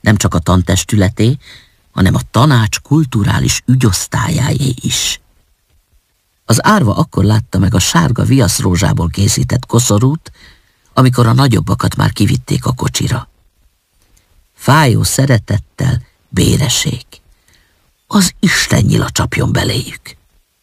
nem csak a tantestületé, hanem a tanács kulturális ügyosztályáé is. Az árva akkor látta meg a sárga viaszrózsából készített koszorút, amikor a nagyobbakat már kivitték a kocsira. Fájó szeretettel béreség. Az Isten nyila csapjon beléjük.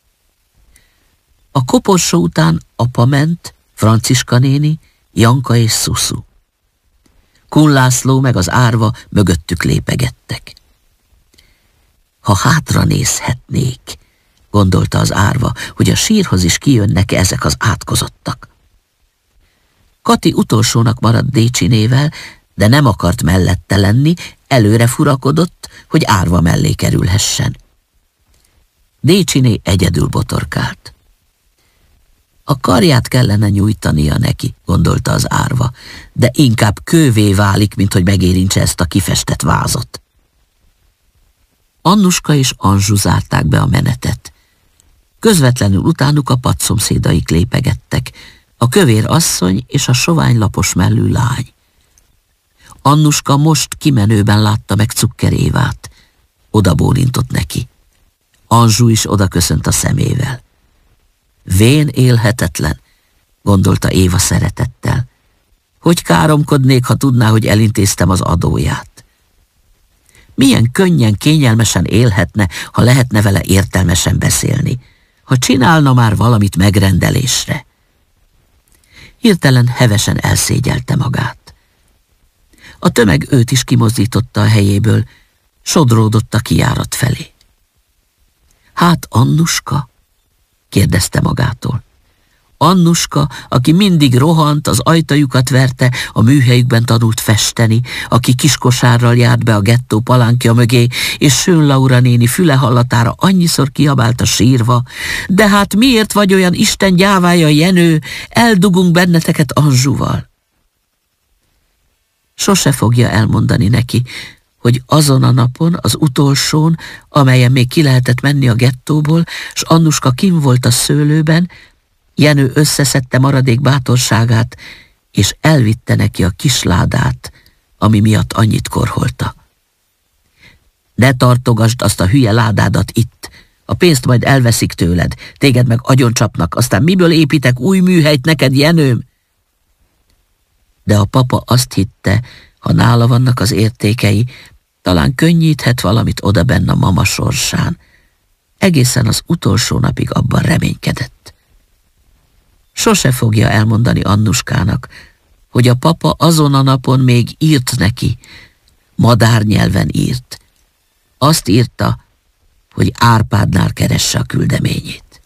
A koporsó után apa ment, Franciska néni, Janka és Szuszu. Kun László meg az árva mögöttük lépegettek. Ha hátra nézhetnék, gondolta az árva, hogy a sírhoz is kijönnek ezek az átkozottak. Kati utolsónak maradt Décsinével, de nem akart mellette lenni, előre furakodott, hogy árva mellé kerülhessen. Décsiné egyedül botorkált. A karját kellene nyújtania neki, gondolta az árva, de inkább kővé válik, mint hogy megérintse ezt a kifestett vázot. Annuska és Anzsu zárták be a menetet. Közvetlenül utánuk a padszomszédaik lépegettek, a kövér asszony és a sovány lapos mellű lány. Annuska most kimenőben látta meg Cukker Évát. Oda bólintott neki. Anzsu is oda köszönt a szemével. Vén élhetetlen, gondolta Éva szeretettel. Hogy káromkodnék, ha tudná, hogy elintéztem az adóját. Milyen könnyen, kényelmesen élhetne, ha lehetne vele értelmesen beszélni, ha csinálna már valamit megrendelésre. Hirtelen hevesen elszégyelte magát. A tömeg őt is kimozdította a helyéből, sodródott a kijárat felé. Hát Annuska? Kérdezte magától. Annuska, aki mindig rohant, az ajtajukat verte, a műhelyükben tanult festeni, aki kiskosárral járt be a gettó palánkja mögé, és Schön Laura néni füle hallatára annyiszor kiabálta sírva, de hát miért vagy olyan Isten gyávája, Jenő, eldugunk benneteket Anzsuval. Sose fogja elmondani neki, hogy azon a napon, az utolsón, amelyen még ki lehetett menni a gettóból, s Annuska kinn volt a szőlőben, Jenő összeszedte maradék bátorságát, és elvitte neki a kisládát, ami miatt annyit korholta. Ne tartogasd azt a hülye ládádat itt, a pénzt majd elveszik tőled, téged meg agyoncsapnak, aztán miből építek új műhelyt neked, Jenőm? De a papa azt hitte, ha nála vannak az értékei, talán könnyíthet valamit odabenn a mama sorsán. Egészen az utolsó napig abban reménykedett. Sose fogja elmondani Annuskának, hogy a papa azon a napon még írt neki, madárnyelven írt. Azt írta, hogy Árpádnál keresse a küldeményét.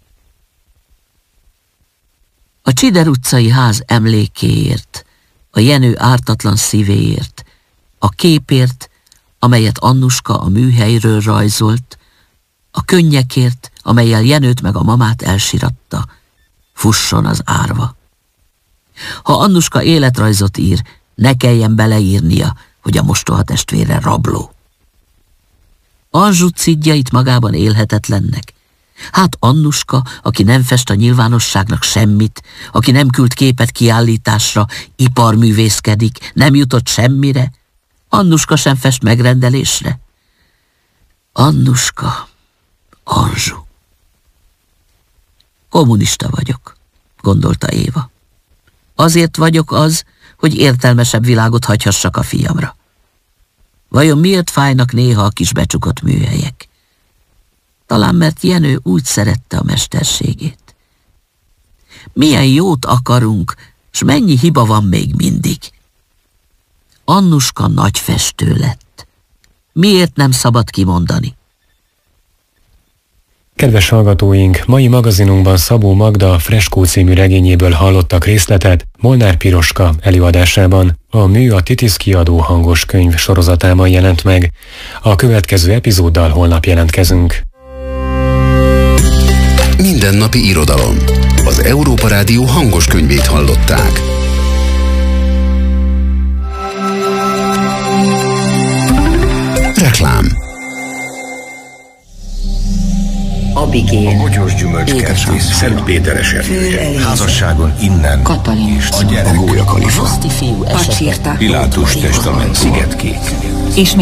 A Csider utcai ház emlékéért, a Jenő ártatlan szívéért, a képért, amelyet Annuska a műhelyről rajzolt, a könnyekért, amellyel Jenőt meg a mamát elsiratta, fusson az árva. Ha Annuska életrajzot ír, ne kelljen beleírnia, hogy a mostoha testvére rabló. Anzsu cidjait magában élhetetlennek. Hát Annuska, aki nem fest a nyilvánosságnak semmit, aki nem küld képet kiállításra, iparművészkedik, nem jutott semmire, Annuska sem fest megrendelésre. Annuska, Anzsu. Kommunista vagyok, gondolta Éva. Azért vagyok az, hogy értelmesebb világot hagyhassak a fiamra. Vajon miért fájnak néha a kis becsukott műhelyek? Talán mert Jenő úgy szerette a mesterségét. Milyen jót akarunk, s mennyi hiba van még mindig. Annuska nagy festő lett. Miért nem szabad kimondani? Kedves hallgatóink, mai magazinunkban Szabó Magda Freskó című regényéből hallottak részletet Molnár Piroska előadásában. A mű a Titisz kiadó hangos könyv sorozatában jelent meg. A következő epizóddal holnap jelentkezünk. Mindennapi irodalom. Az Európa Rádió hangos könyvét hallották. Reklám. Abigél, a Bogyós Gyümölcskert és Szent Péteres erdője. Házasságon innen Katalin, a gyerek, a Gólya Kalifa, Pacsirta, Pilátus testament, Szigetkék. És